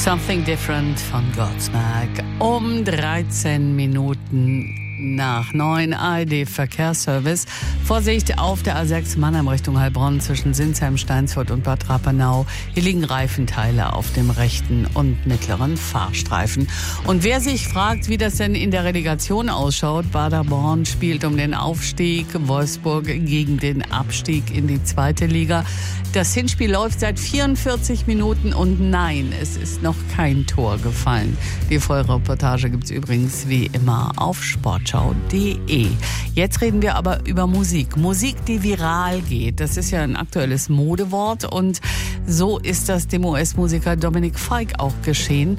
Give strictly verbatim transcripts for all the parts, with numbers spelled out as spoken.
Something Different von Godsmack. Um dreizehn Minuten nach neun, A R D Verkehrsservice. Vorsicht auf der A sechs Mannheim Richtung Heilbronn zwischen Sinsheim, Steinsfurt und Bad Rappenau. Hier liegen Reifenteile auf dem rechten und mittleren Fahrstreifen. Und wer sich fragt, wie das denn in der Relegation ausschaut, Paderborn spielt um den Aufstieg, Wolfsburg gegen den Abstieg in die zweite Liga. Das Hinspiel läuft seit vierundvierzig Minuten und nein, es ist noch kein Tor gefallen. Die volle Reportage gibt's übrigens wie immer auf sportschau punkt de. Jetzt reden wir aber über Musik. Musik, die viral geht. Das ist ja ein aktuelles Modewort und so ist das dem U S-Musiker Dominic Fike auch geschehen.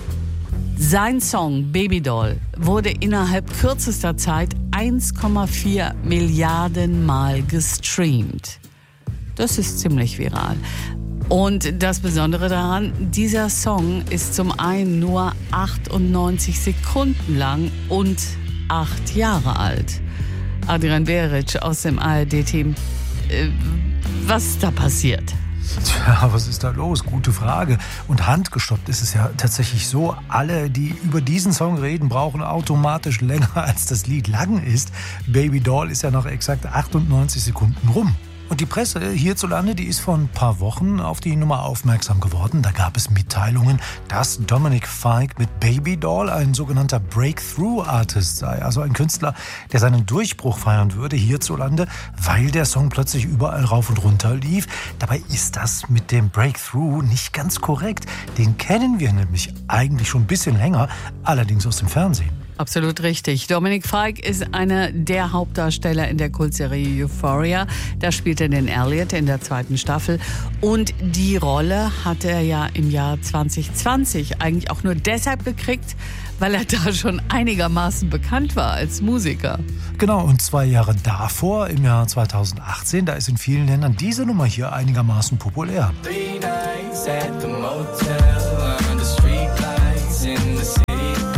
Sein Song Baby Doll wurde innerhalb kürzester Zeit eins Komma vier Milliarden Mal gestreamt. Das ist ziemlich viral. Und das Besondere daran, dieser Song ist zum einen nur achtundneunzig Sekunden lang und acht Jahre alt. Adrian Beric aus dem A R D-Team. Äh, was ist da passiert? Tja, was ist da los? Gute Frage. Und handgestoppt ist es ja tatsächlich so, alle, die über diesen Song reden, brauchen automatisch länger, als das Lied lang ist. Baby Doll ist ja noch exakt achtundneunzig Sekunden rum. Und die Presse hierzulande, die ist vor ein paar Wochen auf die Nummer aufmerksam geworden. Da gab es Mitteilungen, dass Dominic Fike mit Baby Doll ein sogenannter Breakthrough-Artist sei. Also ein Künstler, der seinen Durchbruch feiern würde hierzulande, weil der Song plötzlich überall rauf und runter lief. Dabei ist das mit dem Breakthrough nicht ganz korrekt. Den kennen wir nämlich eigentlich schon ein bisschen länger, allerdings aus dem Fernsehen. Absolut richtig. Dominic Fike ist einer der Hauptdarsteller in der Kultserie Euphoria. Da spielt er den Elliot in der zweiten Staffel. Und die Rolle hat er ja im Jahr zwanzig zwanzig eigentlich auch nur deshalb gekriegt, weil er da schon einigermaßen bekannt war als Musiker. Genau, und zwei Jahre davor, im Jahr zweitausendachtzehn, da ist in vielen Ländern diese Nummer hier einigermaßen populär. Three nights at the motel, under street lights in the city.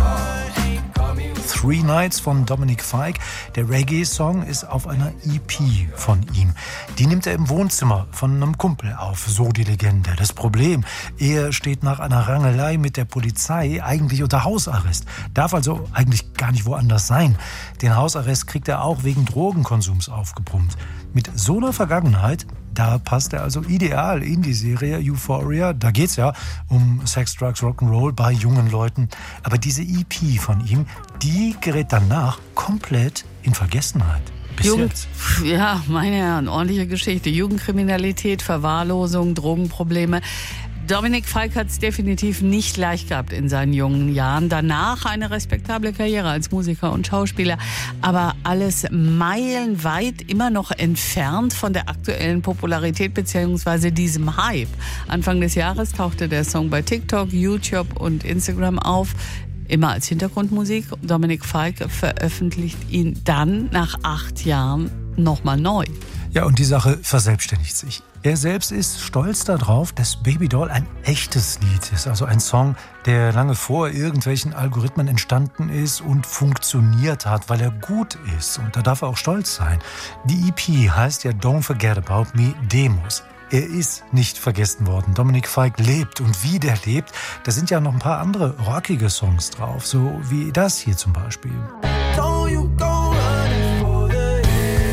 Three Nights von Dominic Fike. Der Reggae-Song ist auf einer E P von ihm. Die nimmt er im Wohnzimmer von einem Kumpel auf, so die Legende. Das Problem, er steht nach einer Rangelei mit der Polizei eigentlich unter Hausarrest. Darf also eigentlich gar nicht woanders sein. Den Hausarrest kriegt er auch wegen Drogenkonsums aufgebrummt. Mit so einer Vergangenheit, da passt er also ideal in die Serie Euphoria. Da geht's ja um Sex, Drugs, Rock'n'Roll bei jungen Leuten. Aber diese E P von ihm, die gerät danach komplett in Vergessenheit. Bis Jugend, jetzt. Ja, meine Herren, ordentliche Geschichte. Jugendkriminalität, Verwahrlosung, Drogenprobleme. Dominic Fike hat es definitiv nicht leicht gehabt in seinen jungen Jahren. Danach eine respektable Karriere als Musiker und Schauspieler. Aber alles meilenweit immer noch entfernt von der aktuellen Popularität bzw. diesem Hype. Anfang des Jahres tauchte der Song bei TikTok, YouTube und Instagram auf. Immer als Hintergrundmusik. Dominic Fike veröffentlicht ihn dann nach acht Jahren nochmal neu. Ja, und die Sache verselbstständigt sich. Er selbst ist stolz darauf, dass Baby Doll ein echtes Lied ist. Also ein Song, der lange vor irgendwelchen Algorithmen entstanden ist und funktioniert hat, weil er gut ist. Und da darf er auch stolz sein. Die E P heißt ja Don't Forget About Me Demos. Er ist nicht vergessen worden. Dominic Fike lebt und wie der lebt, da sind ja noch ein paar andere rockige Songs drauf. So wie das hier zum Beispiel. Don't you go running for the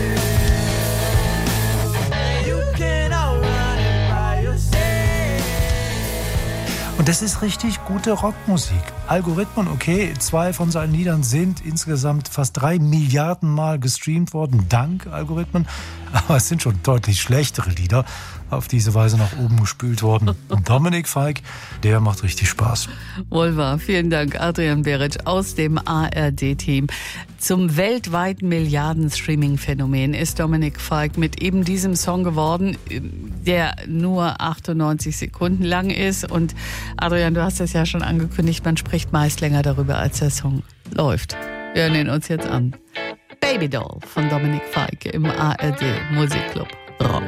hills. You can outrun it by yourself. Und das ist richtig gute Rockmusik. Algorithmen, okay, zwei von seinen Liedern sind insgesamt fast drei Milliarden Mal gestreamt worden, dank Algorithmen. Aber es sind schon deutlich schlechtere Lieder auf diese Weise nach oben gespült worden. Und Dominic Fike, der macht richtig Spaß. Wohl wahr. Vielen Dank, Adrian Beric aus dem A R D-Team. Zum weltweiten Milliarden-Streaming-Phänomen ist Dominic Fike mit eben diesem Song geworden, der nur achtundneunzig Sekunden lang ist. Und Adrian, du hast es ja schon angekündigt, man spricht meist länger darüber, als der Song läuft. Wir hören ihn uns jetzt an. Baby Doll von Dominic Fike im A R D Musikclub Rock.